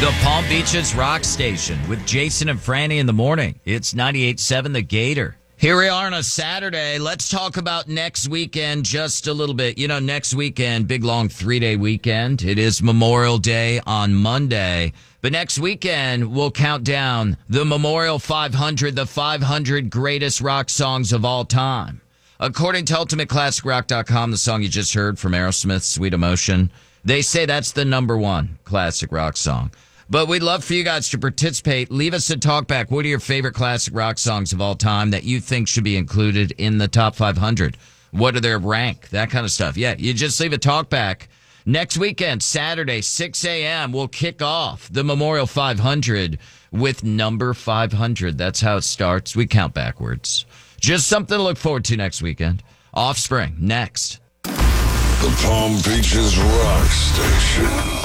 The Palm Beaches Rock Station with Jason and Franny in the morning. It's 98.7 The Gator. Here we are on a Saturday. Let's talk about next weekend just a little bit. You know, next weekend, big long 3-day weekend. It is Memorial Day on Monday. But next weekend, we'll count down the Memorial 500, the 500 greatest rock songs of all time. According to UltimateClassicRock.com, the song you just heard from Aerosmith, Sweet Emotion, they say that's the number one classic rock song. But we'd love for you guys to participate. Leave us a talkback. What are your favorite classic rock songs of all time that you think should be included in the top 500? What are their rank? That kind of stuff. Yeah, you just leave a talkback. Next weekend, Saturday, 6 a.m., we'll kick off the Memorial 500 with number 500. That's how it starts. We count backwards. Just something to look forward to next weekend. Offspring, next. The Palm Beaches Rock Station.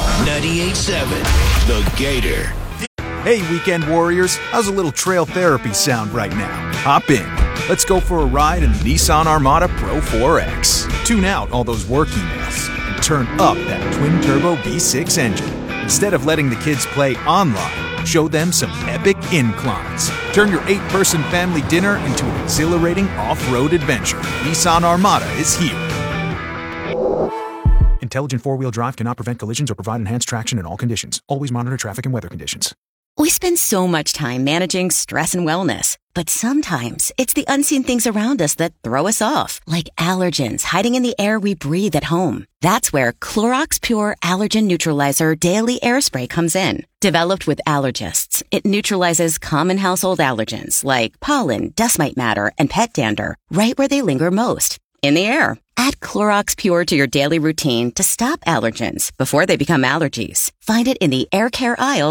98.7 The Gator. Hey, weekend warriors. How's a little trail therapy sound right now? Hop in. Let's go for a ride in the Nissan Armada Pro 4X. Tune out all those work emails and turn up that twin-turbo V6 engine. Instead of letting the kids play online, show them some epic inclines. Turn your 8-person family dinner into an exhilarating off-road adventure. Nissan Armada is here. Intelligent four-wheel drive cannot prevent collisions or provide enhanced traction in all conditions. Always monitor traffic and weather conditions. We spend so much time managing stress and wellness, but sometimes it's the unseen things around us that throw us off, like allergens hiding in the air we breathe at home. That's where Clorox Pure Allergen Neutralizer Daily Air Spray comes in. Developed with allergists, it neutralizes common household allergens like pollen, dust mite matter, and pet dander right where they linger most, in the air. Add Clorox Pure to your daily routine to stop allergens before they become allergies. Find it in the air care aisle